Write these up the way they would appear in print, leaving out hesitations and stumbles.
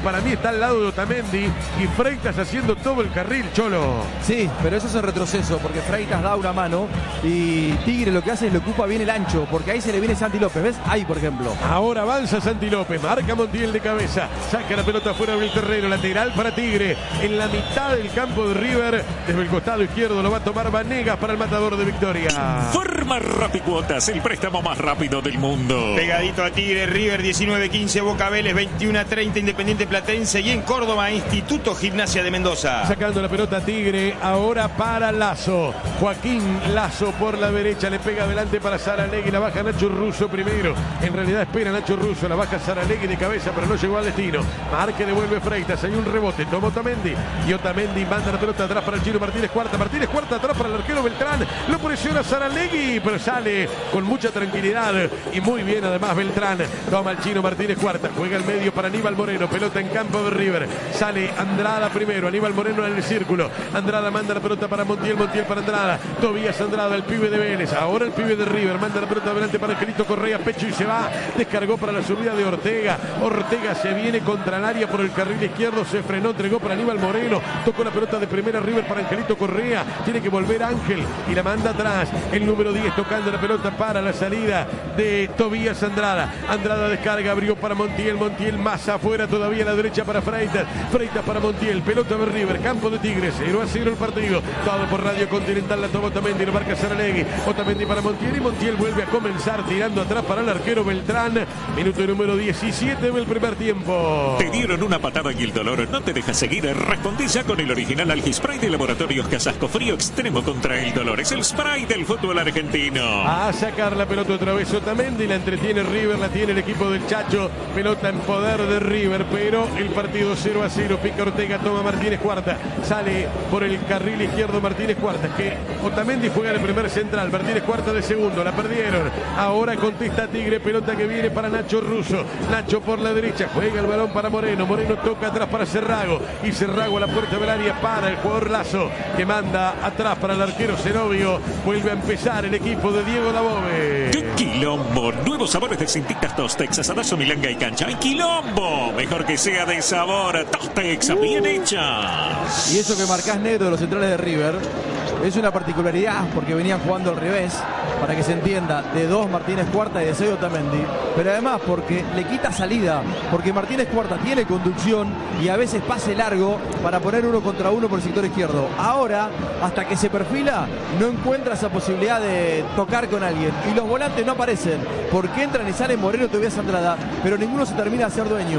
para mí está al lado de Otamendi y Freitas haciendo todo el carril, Cholo. Sí, pero eso es en retroceso, porque Freitas da una mano y Tigre lo que hace es le ocupa bien el ancho, porque ahí se le viene Santi López, ¿ves? Ahí, por ejemplo. Ahora avanza Santi López, marca Montiel de cabeza, saca la pelota fuera del terreno, lateral para Tigre, en la mitad del campo de River, desde el costado izquierdo lo va a tomar Vanegas para el matador de Victoria. Forma Rapicuotas, el préstamo más rápido del mundo. Pegadito a Tigre, River 19-15, Boca Vélez 21-30, Independiente Platense, y en Córdoba, Instituto Gimnasia de Mendoza. Sacando la pelota Tigre, ahora para Lazo. Joaquín Lazo por la derecha, le pega adelante para Saralegui, la baja Nacho Russo primero. En realidad espera Nacho Russo, la baja Saralegui de cabeza, pero no llegó al destino. Marque devuelve Freitas, hay un rebote, toma Otamendi. Y Otamendi manda la pelota atrás para el Chino Martínez Cuarta. Martínez Cuarta atrás para el arquero Beltrán. Lo presiona Saralegui, pero sale con mucha tranquilidad y muy bien además Beltrán. Toma el Chino Martínez Cuarta, juega al medio para Aníbal Moreno, pelota en campo de River. Sale Andrada primero, Aníbal Moreno en el círculo. Andrada manda la pelota para Montiel, Montiel para Andrada. Tobías Andrada, el pibe de Vélez. Ahora el pibe de River, manda la pelota adelante para Angelito Correa, pecho y se va. Descargó para la subida de Ortega. Ortega se viene contra el área por el carril izquierdo, se frenó, entregó para Aníbal Moreno. Tocó la pelota de primera River para Angelito Correa. Tiene que volver Ángel y la manda atrás. El número 10 tocando la pelota para la salida de Tobías Andrada. Andrada descarga, abrió para Montiel. Montiel más afuera todavía a la derecha para Freitas. Freitas para Montiel. Pelota de River. Campo de Tigres. 0-0 el partido. Todo por Radio Continental. La toma Otamendi. Lo marca Saralegui. Otamendi para Montiel. Y Montiel vuelve a comenzar tirando atrás para el arquero Beltrán. Minuto número 17 del primer tiempo. Te dieron una patada y el dolor no te deja seguir. Respondí ya con el original Algispray de Laboratorios Casasco. Frío extremo contra el dolor. Es el spray del fútbol argentino. A sacar la pelota otra vez Otamendi. La entretiene River. La tiene el equipo del Chacho. Pelota en poder de River. Pero el partido 0-0. Pica Ortega. Toma Martínez Cuarta. Sale por el carril izquierdo Martínez Cuarta. Que Otamendi juega en el primer central. Martínez Cuarta de segundo. La perdieron. Ahora contesta Tigre. Pelota que viene para Nacho Russo. Nacho por la derecha. Juega el balón para Moreno. Moreno toca atrás para Cerrago. Y Cerrago a la puerta del área para el jugador Lazo. Que manda atrás para el arquero Zenobio. Vuelve a empezar el equipo de Diego Dabove. ¡Qué quilombo! Nuevos sabores de Cintitas Tostex, asadazo, milanga y cancha. ¡Ay, quilombo! Mejor que sea de sabor. Tostex, bien hecha. Y eso que marcás negro de los centrales de River es una particularidad, porque venían jugando al revés, para que se entienda, de 2 Martínez Cuarta y de 6 Otamendi, pero además porque le quita salida, porque Martínez Cuarta tiene conducción y a veces pase largo para poner 1 contra 1 por el sector izquierdo. Ahora, hasta que se perfila, no encuentra esa posibilidad de tocar con alguien, y los volantes no aparecen, porque entran y salen Moreno y Tobías Andrada, pero ninguno se termina de ser dueño.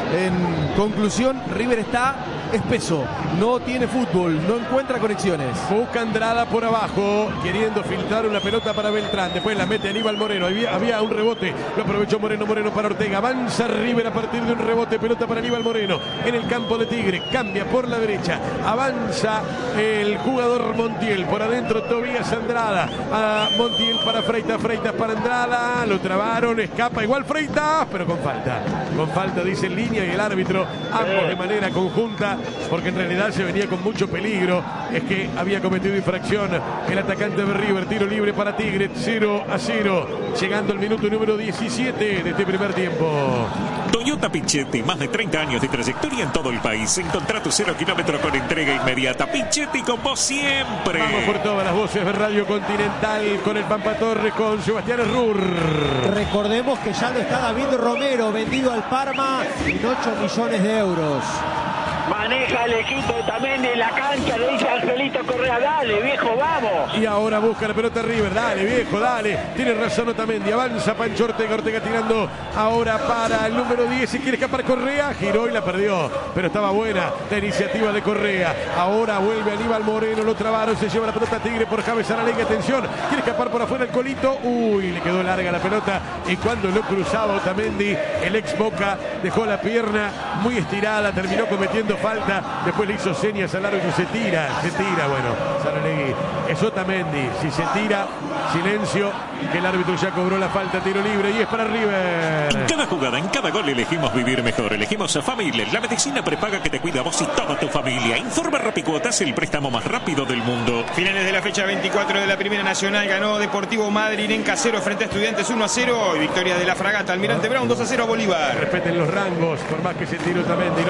En conclusión, River está espeso, no tiene fútbol, no encuentra conexiones. Busca Andrada por abajo, queriendo filtrar una pelota para Beltrán. Después la mete Aníbal Moreno. Había un rebote, lo aprovechó Moreno. Moreno para Ortega. Avanza River a partir de un rebote. Pelota para Aníbal Moreno en el campo de Tigre. Cambia por la derecha. Avanza el jugador Montiel. Por adentro Tobías Andrada. Montiel para Freitas. Freitas para Andrada. Lo trabaron. Escapa igual Freitas, pero con falta. Con falta, dice en línea y el árbitro. Ambos de manera conjunta, porque en realidad se venía con mucho peligro. Es que había cometido infracción el atacante de River. Tiro libre para Tigre, 0-0, llegando al minuto número 17 de este primer tiempo. Toyota Pichetti, más de 30 años de trayectoria en todo el país. Encontrá tu 0 kilómetro con entrega inmediata. Pichetti con vos siempre. Vamos por todas las voces de Radio Continental, con el Pampa Torres, con Sebastián Errur. Recordemos que ya no está David Romero, vendido al Parma en 8 millones de euros. Maneja el equipo también en la cancha, le dice Angelito Correa, dale viejo, vamos. Y ahora busca la pelota River, dale viejo, dale. Tiene razón Otamendi, avanza Pancho Ortega. Ortega tirando ahora para el número 10, si quiere escapar Correa, giró y la perdió, pero estaba buena la iniciativa de Correa. Ahora vuelve Aníbal Moreno, lo trabaron, se lleva la pelota Tigre por James Saralegui, atención, quiere escapar por afuera el Colito, uy, le quedó larga la pelota, y cuando lo cruzaba Otamendi, el ex Boca dejó la pierna muy estirada, terminó cometiendo falta, después le hizo señas al árbitro, se tira, bueno, Saralegui, es Otamendi, si se tira, silencio, que el árbitro ya cobró la falta, tiro libre y es para River. En cada jugada, en cada gol elegimos vivir mejor, elegimos a Familia, la medicina prepaga que te cuida a vos y toda tu familia. Informa Rapicuotas, el préstamo más rápido del mundo. Finales de la fecha 24 de la Primera Nacional, ganó Deportivo Madryn en Casero frente a Estudiantes 1-0 y victoria de la Fragata Almirante Brown 2-0 a Bolívar. Respeten los rangos, por más que se tire Otamendi,